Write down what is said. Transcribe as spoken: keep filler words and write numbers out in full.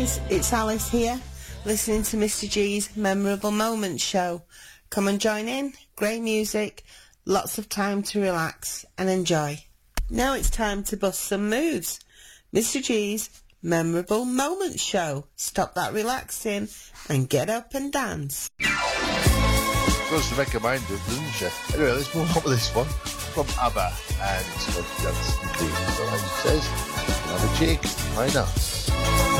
guys, it's Alice here, listening to Mister G's Memorable Moments show. Come and join in, great music, lots of time to relax and enjoy. Now it's time to bust some moves. Mister G's Memorable Moments show. Stop that relaxing and get up and dance. Goes to make a mind up, doesn't she? Anyway, let's move on with this one from ABBA, and it's called Dance and Clean. So as it says, have a cheek, why not?